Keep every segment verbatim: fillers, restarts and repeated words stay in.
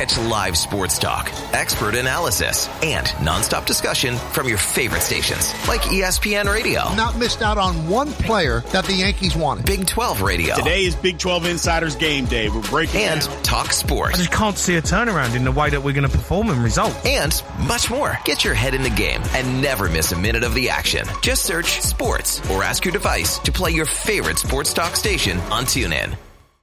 Catch live sports talk, expert analysis, and nonstop discussion from your favorite stations like E S P N Radio. Not missed out on one player that the Yankees wanted. Big twelve Radio. Today is Big twelve Insiders Game Day. We're breaking And down. Talk Sports. I just can't see a turnaround in the way that we're going to perform and result. And much more. Get your head in the game and never miss a minute of the action. Just search sports or ask your device to play your favorite sports talk station on TuneIn.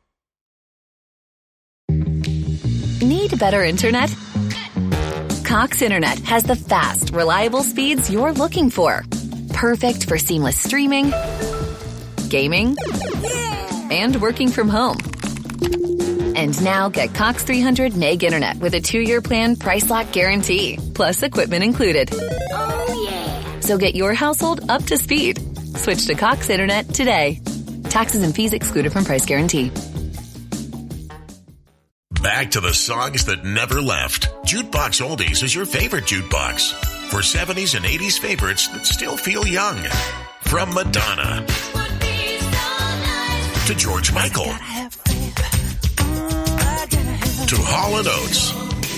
Need better internet? Cox Internet has the fast, reliable speeds you're looking for. Perfect for seamless streaming, gaming, and working from home. And now get Cox three hundred meg internet with a two-year plan price lock guarantee, plus equipment included. Oh, yeah. So get your household up to speed. Switch to Cox Internet today. Taxes and fees excluded from price guarantee. Back to the songs that never left. Jukebox Oldies is your favorite jukebox. For seventies and eighties favorites that still feel young. From Madonna to George Michael to Hall and Oates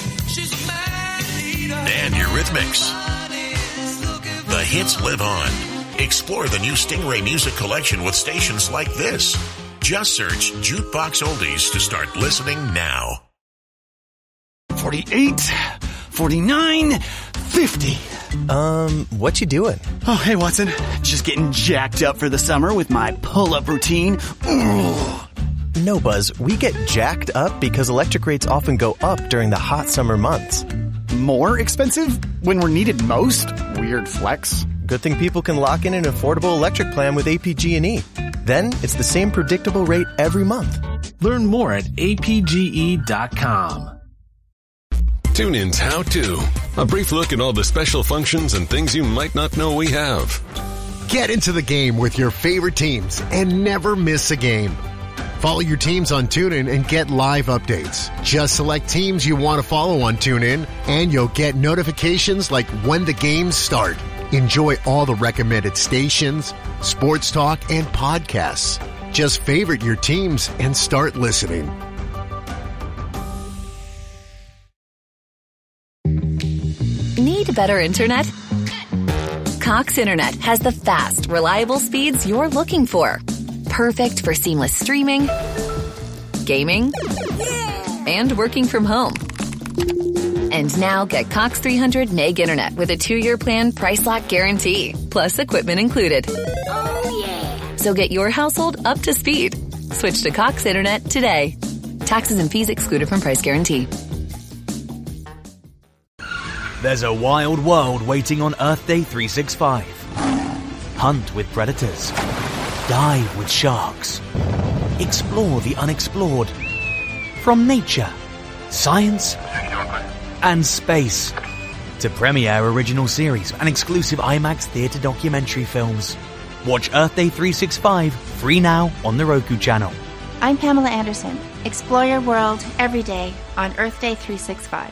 and Eurythmics. The hits live on. Explore the new Stingray Music Collection with stations like this. Just search Jukebox Oldies to start listening now. forty-eight, forty-nine, fifty. Um, what you doing? Oh, hey, Watson. Just getting jacked up for the summer with my pull-up routine. Ugh. No, Buzz. We get jacked up because electric rates often go up during the hot summer months. More expensive when we're needed most? Weird flex. Good thing people can lock in an affordable electric plan with A P G and E. Then it's the same predictable rate every month. Learn more at A P G E dot com. TuneIn's How To. A brief look at all the special functions and things you might not know we have. Get into the game with your favorite teams and never miss a game. Follow your teams on TuneIn and get live updates. Just select teams you want to follow on TuneIn, and you'll get notifications like when the games start. Enjoy all the recommended stations, sports talk, and podcasts. Just favorite your teams and start listening. Need better internet? Cox Internet has the fast, reliable speeds you're looking for. Perfect for seamless streaming, gaming, and working from home. And now get Cox three hundred meg internet with a two-year plan price lock guarantee, plus equipment included. Oh, yeah. So get your household up to speed. Switch to Cox Internet today. Taxes and fees excluded from price guarantee. There's a wild world waiting on Earth Day three sixty-five. Hunt with predators. Dive with sharks. Explore the unexplored. From nature, science, and space to premiere original series and exclusive IMAX theater documentary films. Watch Earth Day three sixty-five free now on the Roku channel. I'm Pamela Anderson. Explore your world every day on Earth Day three sixty-five.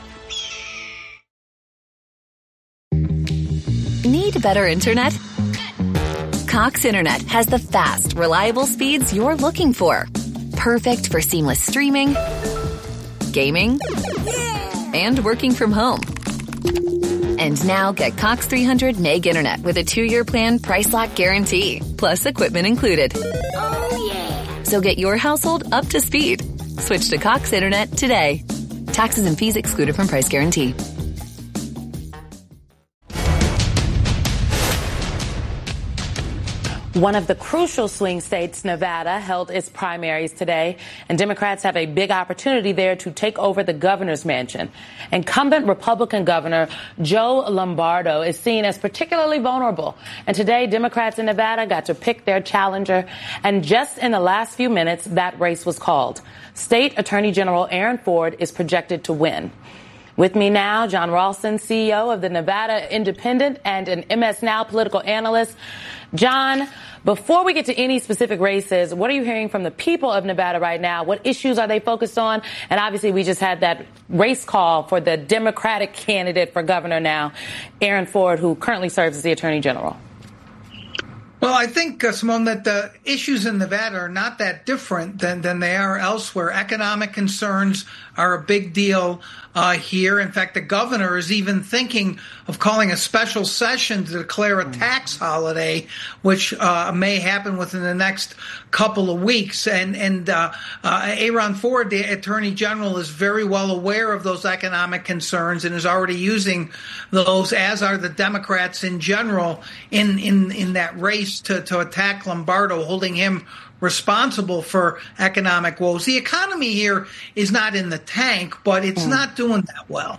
Need better internet? Cox Internet has the fast, reliable speeds you're looking for. Perfect for seamless streaming, gaming, and working from home. And now get Cox three hundred meg internet with a two-year plan price lock guarantee, plus equipment included. Oh, yeah. So get your household up to speed. Switch to Cox Internet today. Taxes and fees excluded from price guarantee. One of the crucial swing states, Nevada, held its primaries today, and Democrats have a big opportunity there to take over the governor's mansion. Incumbent Republican Governor Joe Lombardo is seen as particularly vulnerable, and today Democrats in Nevada got to pick their challenger, and just in the last few minutes, that race was called. State Attorney General Aaron Ford is projected to win. With me now, John Ralston, C E O of the Nevada Independent and an M S Now political analyst. John, before we get to any specific races, what are you hearing from the people of Nevada right now? What issues are they focused on? And obviously, we just had that race call for the Democratic candidate for governor now, Aaron Ford, who currently serves as the Attorney General. Well, I think, uh, Simone, that the issues in Nevada are not that different than, than they are elsewhere. Economic concerns, are a big deal uh, here. In fact, the governor is even thinking of calling a special session to declare a tax holiday, which uh, may happen within the next couple of weeks. And, and uh, uh, Aaron Ford, the Attorney General, is very well aware of those economic concerns and is already using those, as are the Democrats in general, in, in, in that race to, to attack Lombardo, holding him responsible for economic woes. The economy here is not in the tank, but it's mm. not doing that well.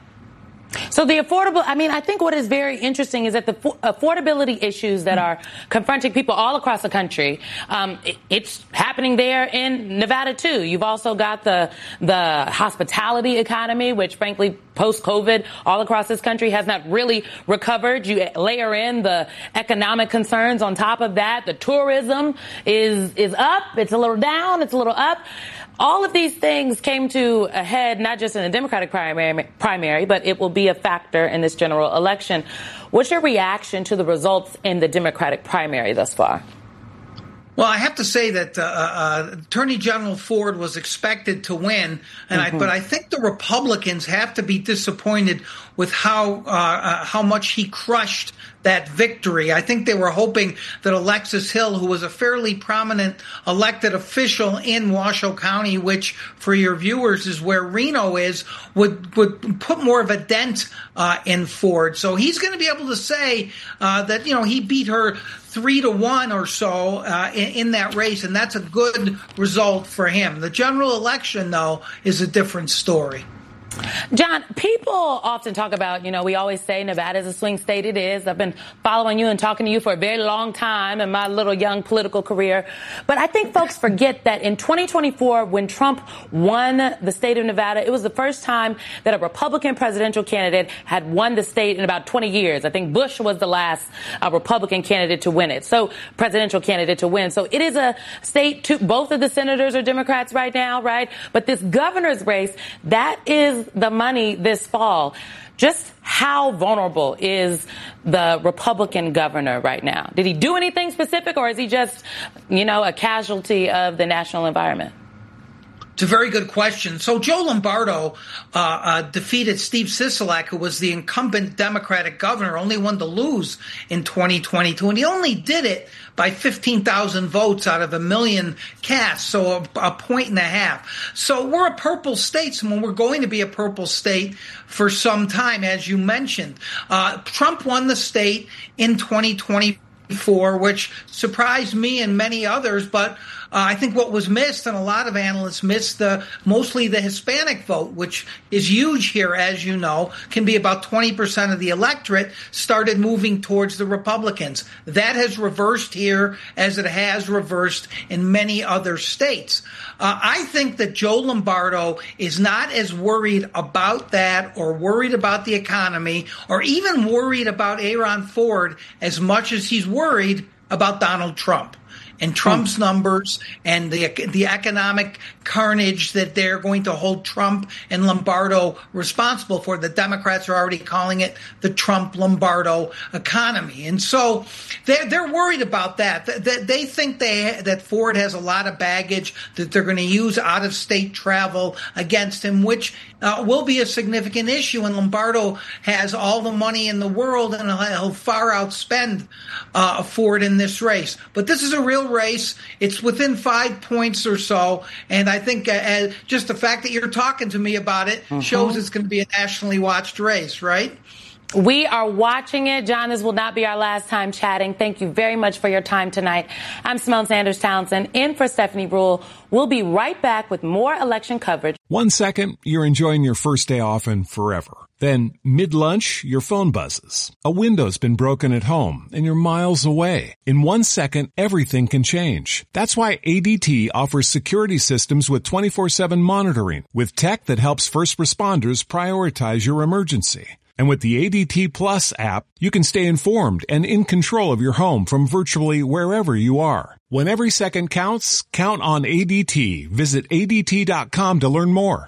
So the affordable, I mean, I think what is very interesting is that the affordability issues that are confronting people all across the country, um, it, it's happening there in Nevada, too. You've also got the the hospitality economy, which, frankly, post-COVID, all across this country has not really recovered. You layer in the economic concerns on top of that. The tourism is is up. It's a little down. It's a little up. All of these things came to a head, not just in the Democratic primary, primary, but it will be a factor in this general election. What's your reaction to the results in the Democratic primary thus far? Well, I have to say that uh, uh, Attorney General Ford was expected to win, and mm-hmm. I, but I think the Republicans have to be disappointed with how uh, uh, how much he crushed that victory. I think they were hoping that Alexis Hill, who was a fairly prominent elected official in Washoe County, which for your viewers is where Reno is, would would put more of a dent uh, in Ford. So he's going to be able to say uh, that, you know, he beat her three to one or so uh, in, in that race, and that's a good result for him. The general election, though, is a different story. John, people often talk about, you know, we always say Nevada is a swing state. It is. I've been following you and talking to you for a very long time in my little young political career. But I think folks forget that in twenty twenty-four, when Trump won the state of Nevada, it was the first time that a Republican presidential candidate had won the state in about twenty years. I think Bush was the last uh, Republican candidate to win it. So presidential candidate to win. So it is a state to both of the senators are Democrats right now, right? But this governor's race, that is the money this fall. Just how vulnerable is the Republican governor right now? Did he do anything specific, or is he just, you know, a casualty of the national environment? It's a very good question. So Joe Lombardo uh, uh, defeated Steve Sisolak, who was the incumbent Democratic governor, only one to lose in twenty twenty-two. And he only did it by fifteen thousand votes out of a million cast, so a, a point and a half. So we're a purple state, and we're going to be a purple state for some time, as you mentioned. Uh, Trump won the state in twenty twenty-four, which surprised me and many others, but Uh, I think what was missed, and a lot of analysts missed, the mostly the Hispanic vote, which is huge here, as you know, can be about twenty percent of the electorate, started moving towards the Republicans. That has reversed here, as it has reversed in many other states. Uh, I think that Joe Lombardo is not as worried about that, or worried about the economy, or even worried about Aaron Ford as much as he's worried about Donald Trump and Trump's numbers and the the economic carnage that they're going to hold Trump and Lombardo responsible for. The Democrats are already calling it the Trump-Lombardo economy. And so they're, they're worried about that. They think they that Ford has a lot of baggage that they're going to use out-of-state travel against him, which uh, will be a significant issue. And Lombardo has all the money in the world, and he'll far outspend uh, Ford in this race. But this is a real race. It's within five points or so, and I think uh, just the fact that you're talking to me about it mm-hmm. shows it's going to be a nationally watched race, right? We are watching it. John, this will not be our last time chatting. Thank you very much for your time tonight. I'm Simone Sanders Townsend, in for Stephanie Ruhle. We'll be right back with more election coverage. One second, you're enjoying your first day off and forever. Then, mid-lunch, your phone buzzes. A window's been broken at home, and you're miles away. In one second, everything can change. That's why A D T offers security systems with twenty-four seven monitoring, with tech that helps first responders prioritize your emergency. And with the A D T Plus app, you can stay informed and in control of your home from virtually wherever you are. When every second counts, count on A D T. Visit A D T dot com to learn more.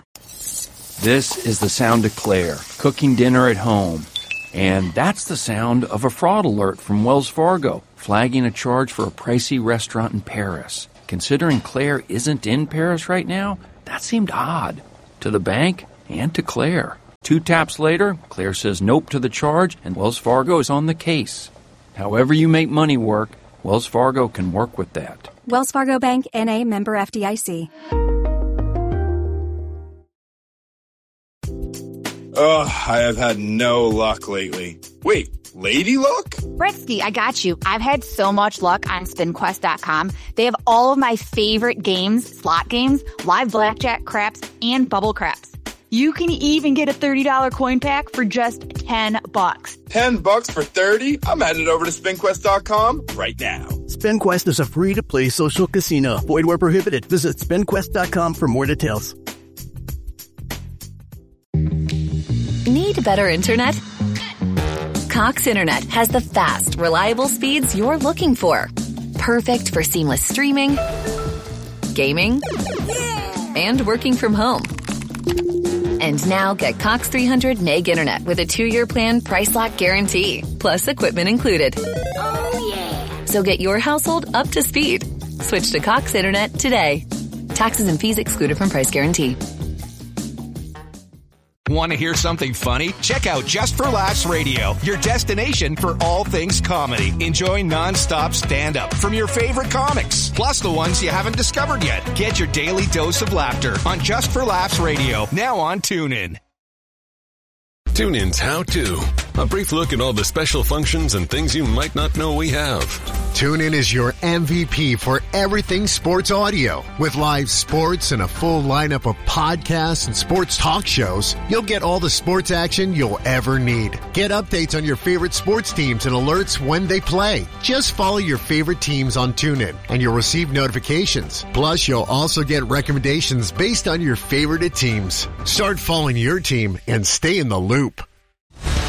This is the sound of Claire, cooking dinner at home. And that's the sound of a fraud alert from Wells Fargo, flagging a charge for a pricey restaurant in Paris. Considering Claire isn't in Paris right now, that seemed odd. to the bank, and to Claire. Two taps later, Claire says nope to the charge, and Wells Fargo is on the case. However you make money work, Wells Fargo can work with that. Wells Fargo Bank, N A, member F D I C. Ugh, I have had no luck lately. Wait, Lady Luck? Britsky, I got you. I've had so much luck on spin quest dot com. They have all of my favorite games, slot games, live blackjack, craps, and bubble craps. You can even get a thirty dollars coin pack for just ten bucks. ten bucks for thirty? I'm headed over to spin quest dot com right now. SpinQuest is a free-to-play social casino. Void where prohibited. Visit spin quest dot com for more details. Need better internet? Cox Internet has the fast, reliable speeds you're looking for. Perfect for seamless streaming, gaming, and working from home. And now get Cox three hundred meg internet with a two-year plan price lock guarantee, plus equipment included. Oh, yeah. So get your household up to speed. Switch to Cox Internet today. Taxes and fees excluded from price guarantee. Want to hear something funny? Check out Just for Laughs Radio, your destination for all things comedy. Enjoy non-stop stand-up from your favorite comics, plus the ones you haven't discovered yet. Get your daily dose of laughter on Just for Laughs Radio, now on TuneIn. TuneIn's How To. A brief look at all the special functions and things you might not know we have. TuneIn is your M V P for everything sports audio. With live sports and a full lineup of podcasts and sports talk shows, you'll get all the sports action you'll ever need. Get updates on your favorite sports teams and alerts when they play. Just follow your favorite teams on TuneIn and you'll receive notifications. Plus, you'll also get recommendations based on your favorite teams. Start following your team and stay in the loop.